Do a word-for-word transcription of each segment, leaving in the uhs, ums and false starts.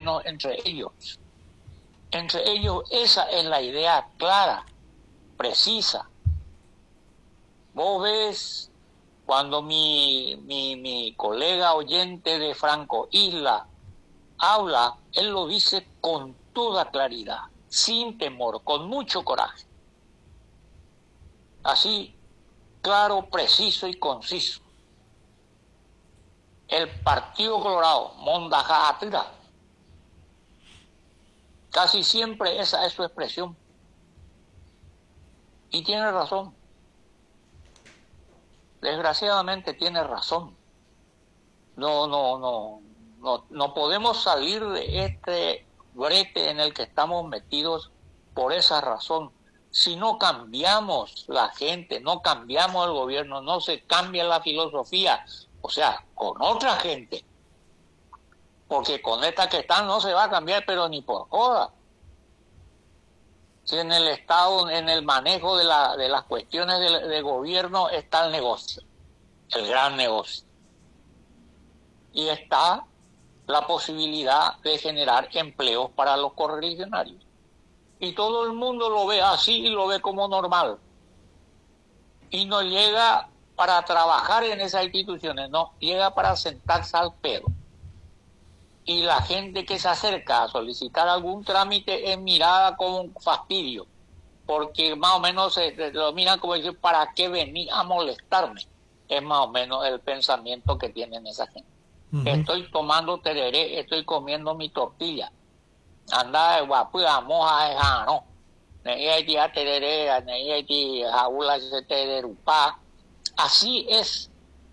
gobiernos entre ellos. Entre ellos esa es la idea clara, precisa. Vos ves cuando mi, mi, mi colega oyente de Franco Isla habla, él lo dice con toda claridad, sin temor, con mucho coraje. Así, claro, preciso y conciso. El Partido Colorado, Mondajatira, casi siempre esa es su expresión. Y tiene razón. Desgraciadamente tiene razón. No, no, no, no, no podemos salir de este brete en el que estamos metidos por esa razón. Si no cambiamos la gente, no cambiamos el gobierno, no se cambia la filosofía, o sea, con otra gente, porque con esta que está no se va a cambiar, pero ni por joda. Si en el Estado, en el manejo de, la, de las cuestiones de, de gobierno está el negocio, el gran negocio. Y está la posibilidad de generar empleos para los correligionarios. Y todo el mundo lo ve así y lo ve como normal. Y no llega para trabajar en esas instituciones, no, llega para sentarse al pedo. Y la gente que se acerca a solicitar algún trámite es mirada como un fastidio, porque más o menos se, se lo miran como decir, ¿para qué venir a molestarme? Es más o menos el pensamiento que tienen esa gente. Uh-huh. Estoy tomando tereré, estoy comiendo mi tortilla. Anda de guapuda, moja, esa, no. Neí a tereré, neí a jaula, se tererupá. Así es.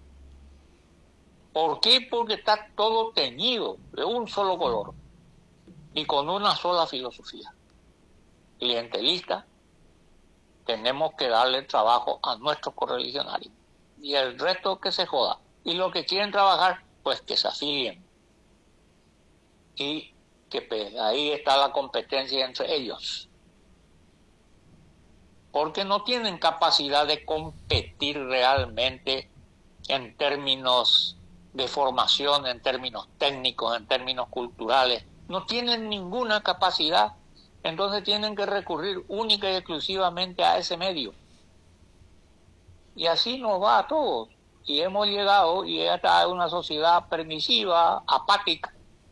¿Por qué? Porque está todo teñido de un solo color y con una sola filosofía. Clientelista, tenemos que darle trabajo a nuestros correligionarios y el resto que se joda. Y los que quieren trabajar, pues que se afilien. Y que pues, ahí está la competencia entre ellos. Porque no tienen capacidad de competir realmente en términos de formación, en términos técnicos, en términos culturales. No tienen ninguna capacidad. Entonces tienen que recurrir única y exclusivamente a ese medio. Y así nos va a todos. Y hemos llegado, y esta es una sociedad permisiva, apática,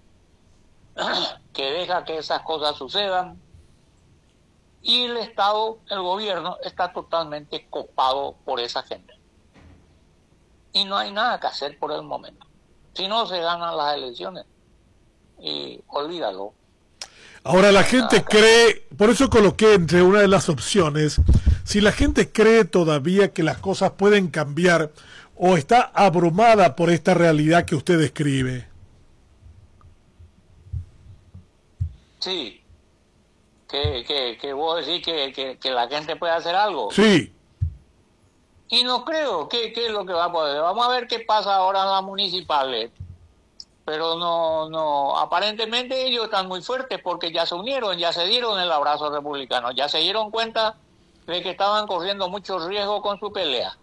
que deja que esas cosas sucedan. Y el Estado, el gobierno, está totalmente copado por esa gente. Y no hay nada que hacer por el momento. Si no, se ganan las elecciones. Y olvídalo. Ahora la gente cree, por eso coloqué entre una de las opciones, si la gente cree todavía que las cosas pueden cambiar o está abrumada por esta realidad que usted describe. Sí. Que, que, que vos decís que, que, que la gente puede hacer algo. Sí. Y no creo. ¿Qué, qué es lo que va a poder? Vamos a ver qué pasa ahora en las municipales. Pero no, no, aparentemente ellos están muy fuertes porque ya se unieron, ya se dieron el abrazo republicano, ya se dieron cuenta de que estaban corriendo mucho riesgo con su pelea.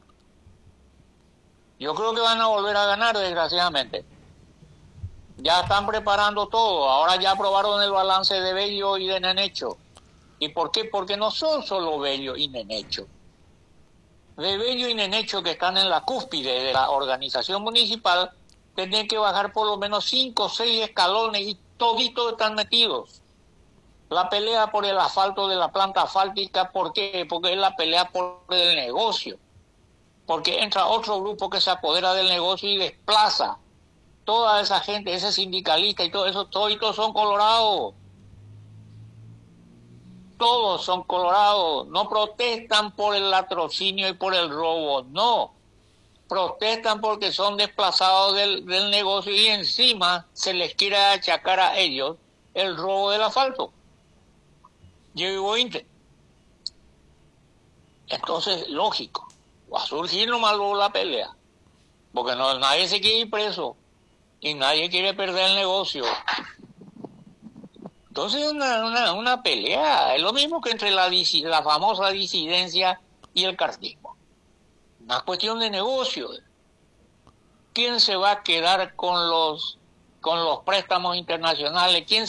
Yo creo que van a volver a ganar, desgraciadamente. Ya están preparando todo, ahora ya aprobaron el balance de Bello y de Nenecho. ¿Y por qué? Porque no son solo Bello y Nenecho. De Bello y Nenecho, que están en la cúspide de la organización municipal, tienen que bajar por lo menos cinco o seis escalones y toditos están metidos. La pelea por el asfalto de la planta asfáltica, ¿por qué? Porque es la pelea por el negocio. Porque entra otro grupo que se apodera del negocio y desplaza toda esa gente, ese sindicalista y todo eso, toditos son colorados. Todos son colorados. No protestan por el latrocinio y por el robo, no. Protestan porque son desplazados del, del negocio y encima se les quiere achacar a ellos el robo del asfalto. Yo Inter. Entonces, lógico, va a surgir nomás luego la pelea, porque no, nadie se quiere ir preso y nadie quiere perder el negocio. Entonces, una, una, una pelea, es lo mismo que entre la, la famosa disidencia y el cartismo. Una cuestión de negocio. ¿Quién se va a quedar con los con los préstamos internacionales? ¿Quién